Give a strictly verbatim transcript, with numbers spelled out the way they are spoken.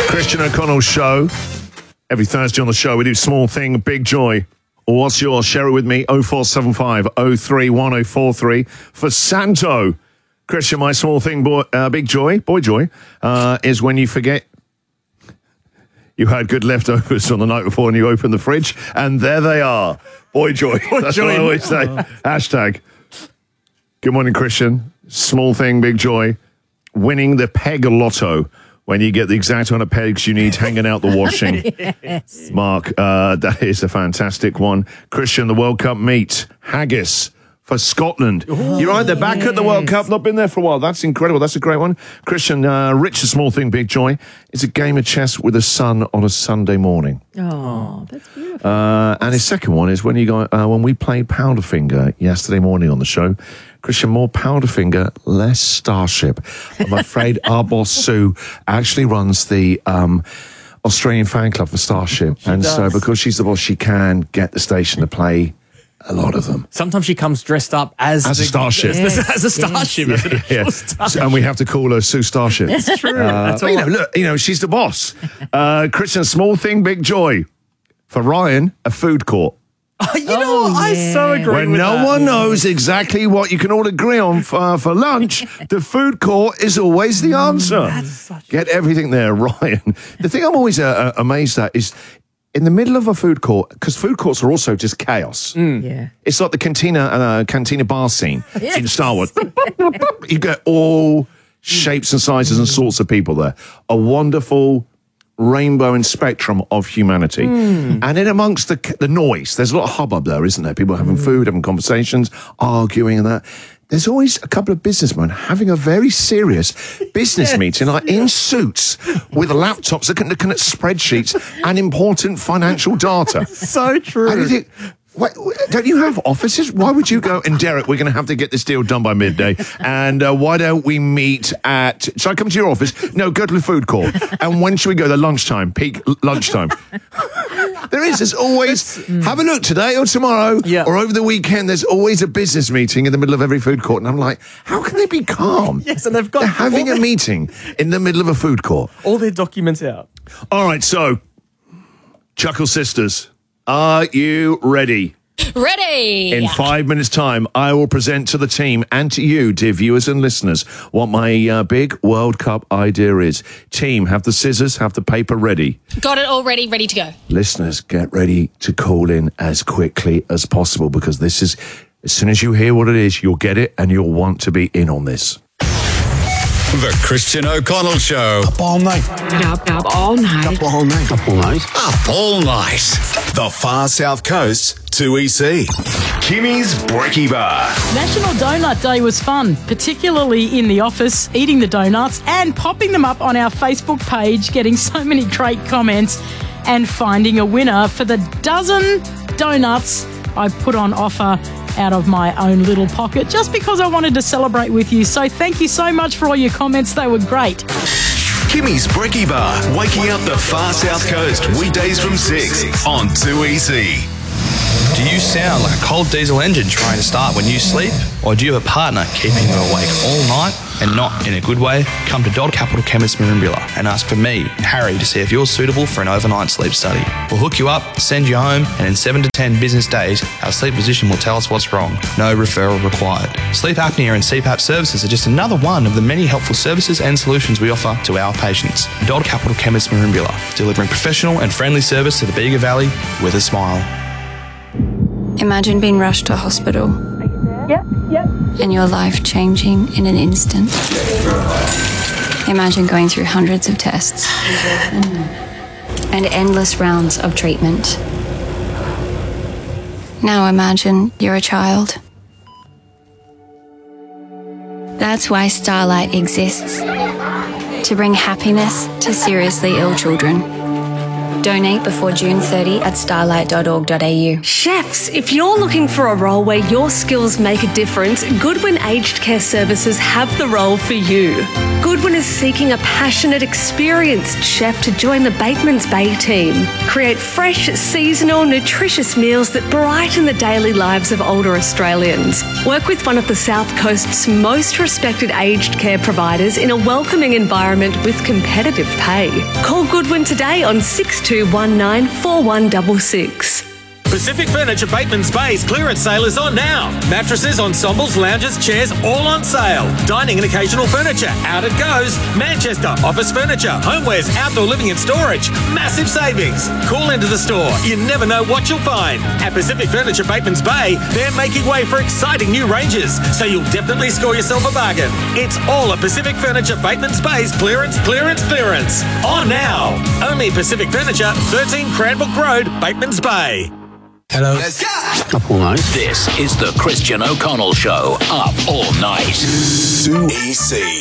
Christian O'Connell Show. Every Thursday on the show, we do Small Thing, Big Joy. Or what's yours? Share it with me. oh four seven five, oh three one oh four three for Santo. Christian, my small thing, boy, uh, big joy, boy joy, uh, is when you forget you had good leftovers on the night before and you open the fridge, and there they are. Boy joy. Boy That's joy. What I always say. Oh. Hashtag. Good morning, Christian. Small thing, big joy. Winning the Peg Lotto. When you get the exact amount of pegs you need hanging out the washing. Yes. Mark, uh, that is a fantastic one. Christian, the World Cup meet. Haggis for Scotland. Ooh, You're right, they're back yes. at the World Cup. Not been there for a while. That's incredible. That's a great one. Christian, uh, Rich, a small thing, big joy. It's a game of chess with the sun on a Sunday morning. Oh, that's beautiful. Uh, and his second one is when you got uh, when we played Powderfinger yesterday morning on the show. Christian, more Powderfinger, less Starship. I'm afraid our boss Sue actually runs the um, Australian fan club for Starship, she and does. So because she's the boss, she can get the station to play a lot of them. Sometimes she comes dressed up as, as the, a starship. Yes, as a starship. Yes. Yeah, yeah. Starship. And we have to call her Sue Starship. That's true. Uh, That's but, you know, look, you know, she's the boss. Uh, Christian, small thing, big joy. For Ryan, a food court. Oh, you know oh, what? Yeah. I so agree When with no that. one knows exactly what you can all agree on for, for lunch, the food court is always the answer. That's Get everything there, Ryan. The thing I'm always uh, amazed at is in the middle of a food court, because food courts are also just chaos. Mm. Yeah. It's like the cantina uh, cantina bar scene Yes. in Star Wars. You get all shapes and sizes and sorts of people there. A wonderful rainbow and spectrum of humanity. Mm. And in amongst the the noise, there's a lot of hubbub there, isn't there? People having mm. food, having conversations, arguing and that. There's always a couple of businessmen having a very serious business yes. meeting, like in suits with laptops, looking, looking at spreadsheets and important financial data. So true. And you think, wait, don't you have offices? Why would you go? And Derek, we're going to have to get this deal done by midday. And uh, why don't we meet at? Shall I come to your office? No, go to the food court. And when should we go? The lunchtime, peak lunchtime. There is. There's always have a look today or tomorrow yeah. or over the weekend. There's always a business meeting in the middle of every food court, and I'm like, how can they be calm? Yes, and they've got They're having a their, meeting in the middle of a food court. All their documents out. All right, so Chuckle Sisters, are you ready? Ready. In five minutes' time, I will present to the team and to you, dear viewers and listeners, what my uh, big World Cup idea is. Team, have the scissors, have the paper ready. Got it all ready, ready to go. Listeners, get ready to call in as quickly as possible, because this is, as soon as you hear what it is, you'll get it and you'll want to be in on this. The Christian O'Connell Show. Up all night. Up, up all night. Up all night. Up all night. Up all night. The far south coast to E C. Kimmy's Brekkie Bar. National Donut Day was fun, particularly in the office, eating the donuts and popping them up on our Facebook page, getting so many great comments and finding a winner for the dozen donuts I put on offer out of my own little pocket, just because I wanted to celebrate with you. So thank you so much for all your comments. They were great. Kimmy's Brekkie Bar, waking up the far south coast, weekdays from six on two E C. Do you sound like a cold diesel engine trying to start when you sleep? Or do you have a partner keeping you awake all night and not in a good way? Come to Dodd Capital Chemist Merimbula and ask for me, Harry, to see if you're suitable for an overnight sleep study. We'll hook you up, send you home, and in seven to ten business days, our sleep physician will tell us what's wrong. No referral required. Sleep apnea and C PAP services are just another one of the many helpful services and solutions we offer to our patients. Dodd Capital Chemist Merimbula, delivering professional and friendly service to the Bega Valley with a smile. Imagine being rushed to hospital. Yep, yep. And your life changing in an instant. Imagine going through hundreds of tests and endless rounds of treatment. Now imagine you're a child. That's why Starlight exists. To bring happiness to seriously ill children. Donate before June thirtieth at starlight dot org dot a u. Chefs, if you're looking for a role where your skills make a difference, Goodwin Aged Care Services have the role for you. Goodwin is seeking a passionate, experienced chef to join the Bateman's Bay team. Create fresh, seasonal, nutritious meals that brighten the daily lives of older Australians. Work with one of the South Coast's most respected aged care providers in a welcoming environment with competitive pay. Call Goodwin today on six two one nine, four one six six. Pacific Furniture Bateman's Bay's clearance sale is on now. Mattresses, ensembles, lounges, chairs, all on sale. Dining and occasional furniture, out it goes. Manchester, office furniture, homewares, outdoor living and storage. Massive savings. Call into the store. You never know what you'll find. At Pacific Furniture Bateman's Bay, they're making way for exciting new ranges, so you'll definitely score yourself a bargain. It's all at Pacific Furniture Bateman's Bay's clearance, clearance, clearance. On now. Only Pacific Furniture, thirteen Cranbrook Road, Bateman's Bay. Hello. Let's go. Up all night. This is the Christian O'Connell Show. Up all night. two E C.